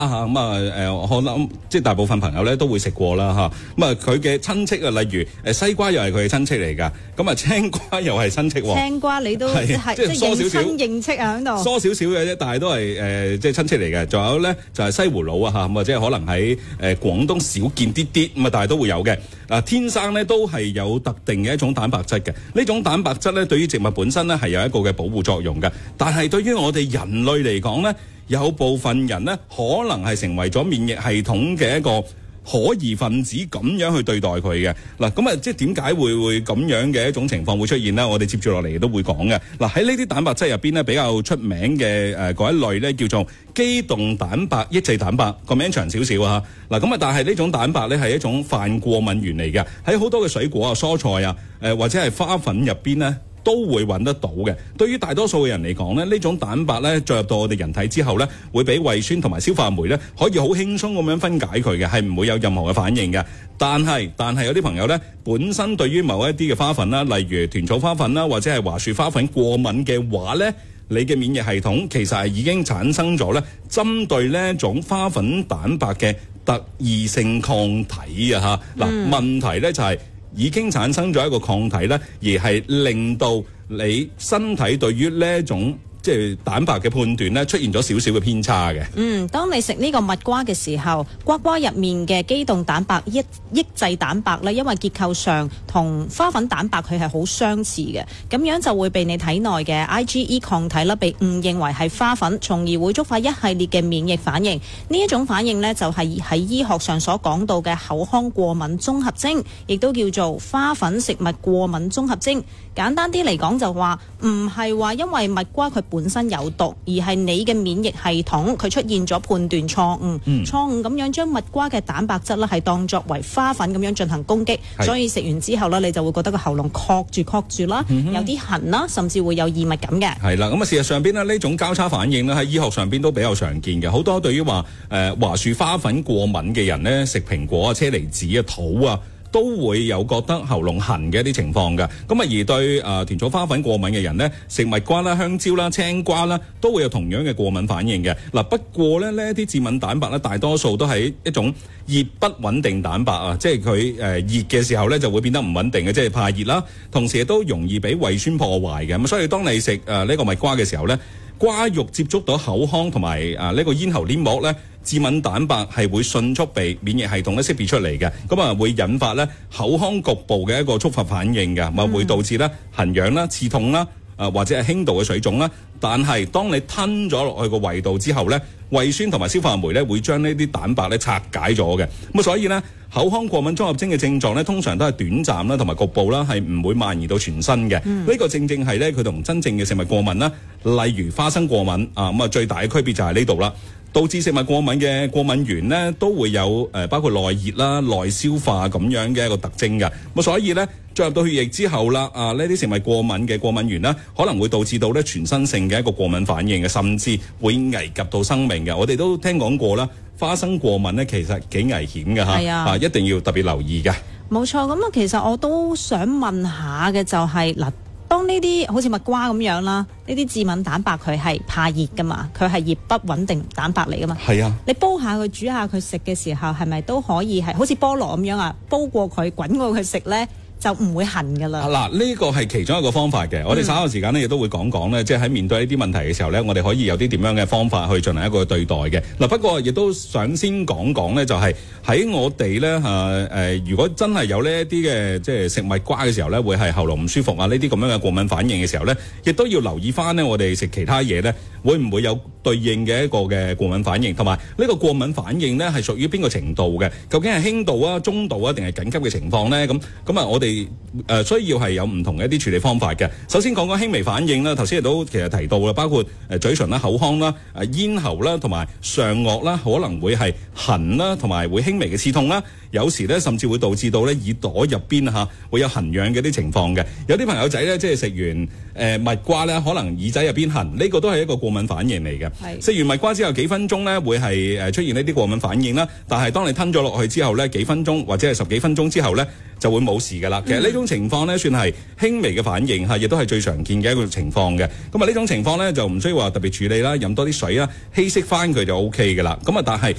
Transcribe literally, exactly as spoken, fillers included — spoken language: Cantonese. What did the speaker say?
啊咁啊誒，我諗即係大部分朋友咧都會食過啦嚇。咁啊，佢嘅親戚啊，例如誒西瓜又係佢嘅親戚嚟㗎。咁啊，青瓜又係親戚喎。 青瓜你都係即係認親認戚啊喺度。 疏少少嘅啫，但係都係誒、呃、即係親戚嚟嘅。仲有咧就係、是、西葫蘆啊嚇，咁啊即係可能喺誒、呃、廣東少見啲啲咁啊，但係都會有嘅。啊，天生咧都係有特定嘅一種蛋白質嘅。呢種蛋白質咧對於植物本身咧係有一個嘅保護作用嘅。但係對於我哋人類嚟講咧，有部分人咧可能係成為咗免疫系統嘅一個可疑分子，咁樣去對待佢嘅。嗱，咁啊即係點解會會咁樣嘅一種情況會出現呢？我哋接住落嚟都會講嘅。嗱，喺呢啲蛋白質入邊咧比較出名嘅誒嗰一類咧叫做肌動蛋白抑制蛋白，個名長少少啊。嗱，咁啊但係呢種蛋白咧係一種泛過敏原嚟嘅，喺好多嘅水果啊、蔬菜啊、誒或者係花粉入邊咧都會揾得到嘅。對於大多數嘅人嚟講咧，呢種蛋白咧進入到我哋人體之後咧，會俾胃酸同埋消化酶咧可以好輕鬆咁樣分解佢嘅，係唔會有任何嘅反應嘅。但係但係有啲朋友咧，本身對於某一啲嘅花粉啦，例如豚草花粉啦，或者係華樹花粉過敏嘅話咧，你嘅免疫系統其實係已經產生咗咧，針對呢一種花粉蛋白嘅特異性抗體啊嚇。嗱、嗯，問題咧就係、是。已經產生咗一個抗體咧，而係令到你身體對於呢一種即係蛋白嘅判斷咧，出現咗少少嘅偏差嘅。 嗯，當你食呢個蜜瓜嘅時候，瓜瓜入面嘅肌動蛋白抑抑制蛋白咧，因為結構上同花粉蛋白佢係好相似嘅，咁樣就會被你體內嘅 I G E 抗體啦，被誤認為係花粉，從而會觸發一系列嘅免疫反應。呢一種反應呢，就係喺醫學上所講到嘅口腔過敏綜合徵，亦都叫做花粉食物過敏綜合徵。簡單啲嚟講就話，唔係話因為蜜瓜佢本身有毒，而係你嘅免疫系統佢出現咗判斷錯誤，嗯、錯誤咁樣將蜜瓜嘅蛋白質咧係當作為花粉咁樣進行攻擊，所以食完之後咧你就會覺得個喉嚨確住確住啦，嗯、有啲痕啦，甚至會有異物感嘅。係啦，咁啊事實上邊咧呢種交叉反應咧喺醫學上邊都比較常見嘅，好多對於話誒華樹花粉過敏嘅人咧食蘋果啊、車厘子啊、桃啊，都會有覺得喉嚨痕嘅一啲情況嘅。咁啊而對誒豚草花粉過敏嘅人呢，食蜜瓜啦、香蕉啦、青瓜啦，都會有同樣嘅過敏反應嘅。嗱，不過咧呢一啲致敏蛋白咧，大多數都係一種熱不穩定蛋白啊，即係佢誒熱嘅時候咧就會變得唔穩定嘅，即係怕熱啦。同時亦都容易俾胃酸破壞嘅。咁所以當你食誒呢個蜜瓜嘅時候咧，瓜肉接觸到口腔同埋誒呢個咽喉黏膜咧，致敏蛋白係會迅速被免疫系統咧識別出嚟嘅，咁啊會引發咧口腔局部嘅一個觸發反應嘅，咁啊會導致咧痕癢啦、刺痛啦，啊或者係輕度嘅水腫啦。但係當你吞咗落去個胃度之後咧，胃酸同埋消化酶咧會將呢啲蛋白咧拆解咗嘅，咁所以咧口腔過敏綜合徵嘅症狀咧通常都係短暫啦，同埋局部啦，係唔會蔓延到全身嘅。呢、嗯、個正正係咧佢同真正嘅食物過敏啦，例如花生過敏啊，咁啊最大嘅區別就係呢度啦。導致食物過敏嘅過敏源呢，都會有誒、呃、包括內熱啦、內消化咁樣嘅一個特徵嘅。咁所以呢，進入到血液之後啦，啊呢啲食物過敏嘅過敏源呢，可能會導致到咧全身性嘅一個過敏反應嘅，甚至會危及到生命嘅。我哋都聽講過啦，花生過敏呢其實幾危險嘅嚇，係啊，啊一定要特別留意嘅。 冇錯，咁啊其實我都想問下嘅就係、是、嗱。當呢啲好似蜜瓜咁樣啦，呢啲致敏蛋白佢係怕熱噶嘛，佢係熱不穩定蛋白嚟噶嘛。係啊，你煲下佢煮下佢食嘅時候，係咪都可以係好似菠蘿咁樣啊？煲過佢滾過佢食咧，就唔會痕噶啦。嗱，呢個係其中一個方法嘅。我哋稍後時間咧亦都會講講咧，即係喺面對呢啲問題嘅時候咧，我哋可以有啲點樣嘅方法去進行一個對待嘅。嗱，不過亦都想先講講咧，就係喺我哋咧誒誒，如果真係有呢一啲嘅即係食蜜瓜嘅時候咧，會係喉嚨唔舒服啊，呢啲咁樣嘅過敏反應嘅時候咧，亦都要留意翻咧，我哋食其他嘢咧，會唔會有對應嘅一個嘅過敏反應，同埋呢個過敏反應咧係屬於邊個程度嘅？究竟係輕度啊、中度啊，定係緊急嘅情況咧？咁咁啊，我哋誒、呃、需要係有唔同嘅一啲處理方法嘅。首先講講輕微反應啦，頭先亦都其實提到啦，包括誒嘴唇啦、口腔啦、誒咽喉啦，同埋上顎啦，可能會係痕啦，同埋會輕微嘅刺痛啦。有時咧，甚至會導致到咧耳朵入邊嚇會有痕癢嘅啲情況嘅。有啲朋友仔咧，即係食完誒、呃、蜜瓜咧，可能耳仔入邊痕，呢、這個都係一個過敏反應嚟嘅。食完蜜瓜之後幾分鐘咧，會係誒出現呢啲過敏反應啦。但係當你吞咗落去之後咧，幾分鐘或者係十幾分鐘之後咧， 就會冇事㗎啦。其實呢種情況咧算係輕微嘅反應嚇，亦都係最常見嘅一個情況嘅。咁啊呢種情況咧就唔需要話特別處理啦，飲多啲水啦，稀釋翻佢就 O K 㗎啦。咁啊但係